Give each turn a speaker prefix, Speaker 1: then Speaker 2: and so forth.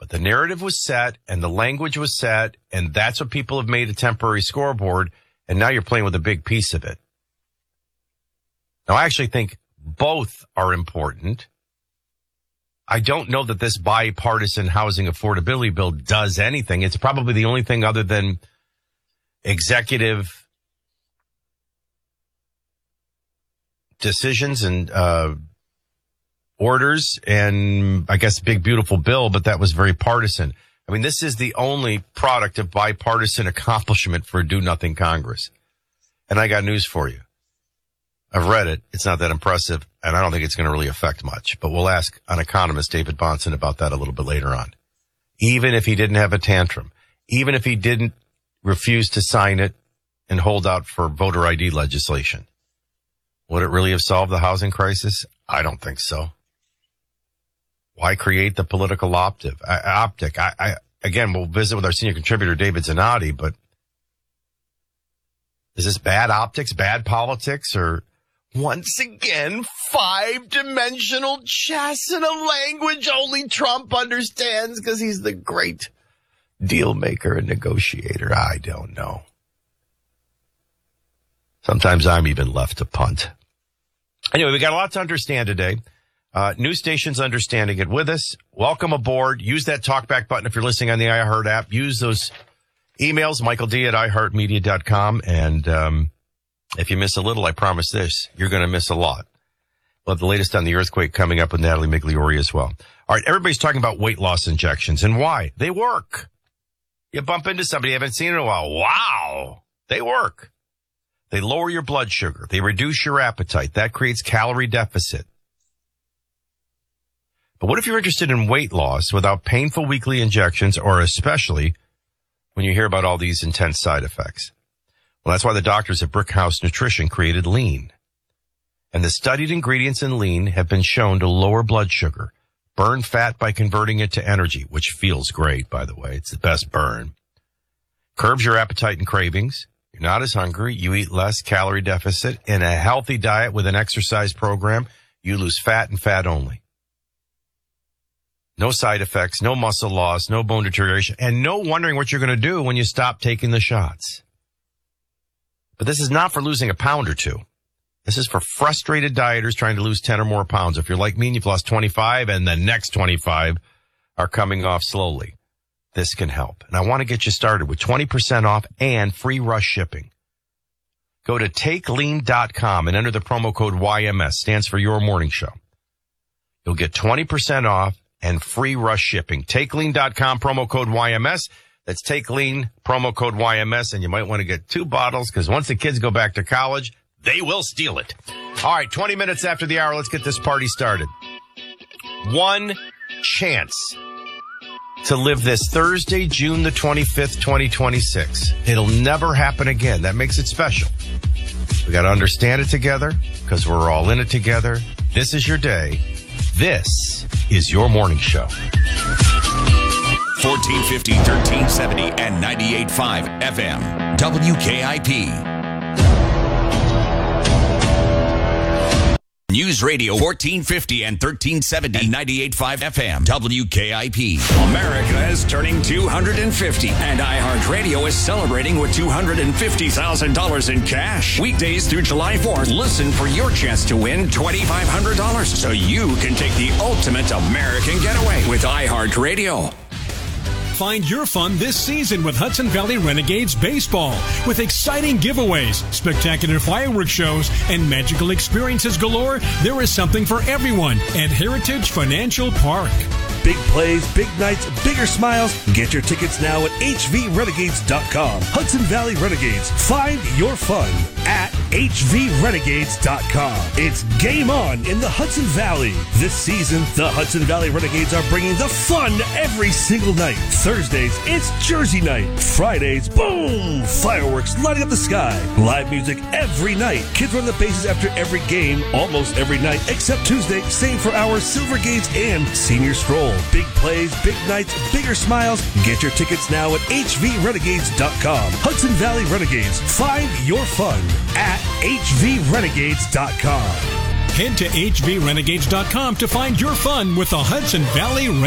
Speaker 1: But the narrative was set and the language was set, and that's what people have made a temporary scoreboard, and now you're playing with a big piece of it. Now, I actually think both are important. I don't know that this bipartisan housing affordability bill does anything. It's probably the only thing other than executive decisions and orders and, I guess, big, beautiful bill, but that was very partisan. I mean, this is the only product of bipartisan accomplishment for a do-nothing Congress. And I got news for you. I've read it. It's not that impressive, and I don't think it's going to really affect much. But we'll ask an economist, David Bahnsen, about that a little bit later on. Even if he didn't have a tantrum, even if he didn't refuse to sign it and hold out for voter ID legislation, would it really have solved the housing crisis? I don't think so. Why create the political optic? Again, we'll visit with our senior contributor, David Zanotti, but is this bad optics, bad politics, or once again, 5-dimensional chess in a language only Trump understands because he's the great deal maker and negotiator? I don't know. Sometimes I'm even left to punt. Anyway, we got a lot to understand today. News stations understanding it with us. Welcome aboard. Use that talkback button if you're listening on the iHeart app. Use those emails, michaeld@iheartmedia.com. And if you miss a little, I promise this, you're going to miss a lot. We'll have the latest on the earthquake coming up with Natalie Migliori as well. All right, everybody's talking about weight loss injections and why. They work. You bump into somebody you haven't seen in a while. Wow, they work. They lower your blood sugar. They reduce your appetite. That creates calorie deficit. But what if you're interested in weight loss without painful weekly injections, or especially when you hear about all these intense side effects? Well, that's why the doctors at Brickhouse Nutrition created Lean. And the studied ingredients in Lean have been shown to lower blood sugar, burn fat by converting it to energy, which feels great, by the way. It's the best burn. Curbs your appetite and cravings. You're not as hungry. You eat less, calorie deficit. In a healthy diet with an exercise program, you lose fat and fat only. No side effects, no muscle loss, no bone deterioration, and no wondering what you're going to do when you stop taking the shots. But this is not for losing a pound or two. This is for frustrated dieters trying to lose 10 or more pounds. If you're like me and you've lost 25 and the next 25 are coming off slowly, this can help. And I want to get you started with 20% off and free rush shipping. Go to takelean.com and enter the promo code YMS, stands for Your Morning Show. You'll get 20% off and free rush shipping. TakeLean.com, promo code YMS. That's TakeLean, promo code YMS, and you might want to get 2 bottles because once the kids go back to college, they will steal it. All right, 20 minutes after the hour, let's get this party started. One chance to live this Thursday, June the 25th, 2026. It'll never happen again. That makes it special. We got to understand it together because we're all in it together. This is your day. This is Your Morning Show.
Speaker 2: 1450, 1370, and 98.5 FM. WKIP. News Radio 1450 and 1370 and 98.5 FM. WKIP. America is turning 250 and iHeartRadio is celebrating with $250,000 in cash. Weekdays through July 4th, listen for your chance to win $2,500 so you can take the ultimate American getaway with iHeartRadio.
Speaker 3: Find your fun this season with Hudson Valley Renegades Baseball. With exciting giveaways, spectacular fireworks shows, and magical experiences galore, there is something for everyone at Heritage Financial Park.
Speaker 4: Big plays, big nights, bigger smiles. Get your tickets now at hvrenegades.com. Hudson Valley Renegades. Find your fun at hvrenegades.com. It's game on in the Hudson Valley. This season, the Hudson Valley Renegades are bringing the fun every single night. Thursdays, it's Jersey night. Fridays, boom! Fireworks lighting up the sky. Live music every night. Kids run the bases after every game, almost every night, except Tuesday. Same for our Silver Gates and Senior Stroll. Big plays, big nights, bigger smiles. Get your tickets now at hvrenegades.com. Hudson Valley Renegades. Find your fun at hvrenegades.com.
Speaker 3: Head to hvrenegades.com to find your fun with the Hudson Valley Renegades.